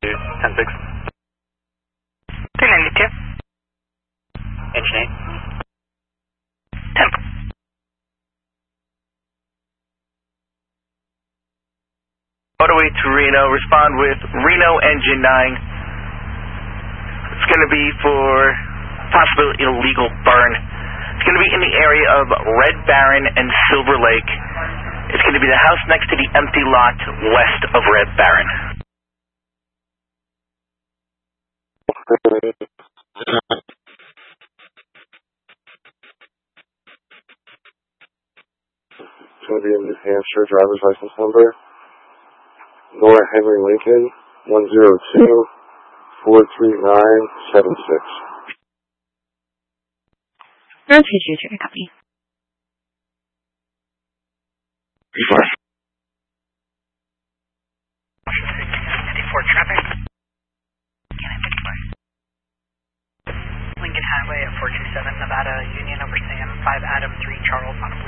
10-6. 392. Engine 10. Motorway to Reno, respond with Reno Engine 9. It's going to be for possible illegal burn. It's going to be in the area of Red Baron and Silver Lake. It's going to be the house next to the empty lot west of Red Baron. It's going to be in New Hampshire, driver's license number. Nora Henry Lincoln, 102-439-76. Road 223, copy. 54 traffic. Lincoln Highway at 427 Nevada, Union over Sam, 5 Adam 3 Charles on a